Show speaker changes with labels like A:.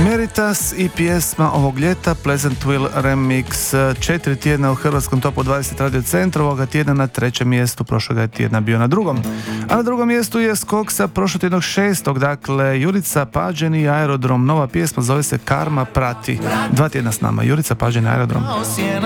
A: Meritas i pjesma ovog ljeta Pleasantville Remix, 4 tjedna u hrvatskom topu 20 Radio Centra, ovoga tjedna na 3. mjestu, prošloga tjedna bio na 2. A na 2. mjestu je skok sa prošlotjednog 6. Dakle, Jurica Pađen i Aerodrom, nova pjesma zove se Karma prati. 2 tjedna s nama, Jurica Pađen i Aerodrom.